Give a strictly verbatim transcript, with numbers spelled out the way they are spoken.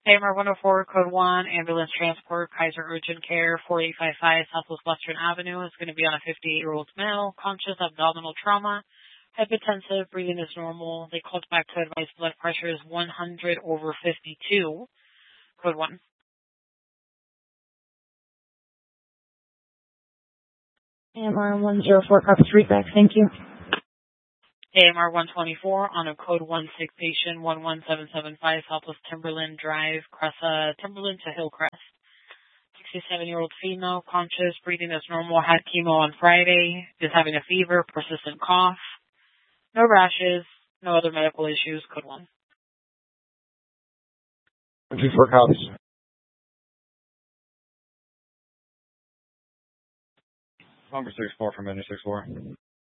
A M R one oh four, code one, ambulance transport, Kaiser Urgent Care, four eight five five Southwest Western Avenue. Is going to be on a fifty-eight-year-old male, conscious abdominal trauma, hypertensive, breathing is normal. They called back to advise blood pressure is one hundred over fifty-two, code one. A M R one oh four, copy, street back, thank you. A M R one twenty-four on a code one six patient, one one seven seven five Southwest Timberland Drive, Cressa, Timberland to Hillcrest. sixty-seven-year-old female, conscious, breathing is normal, had chemo on Friday, is having a fever, persistent cough, no rashes, no other medical issues, code one. one two four copies. Number six four from N six four.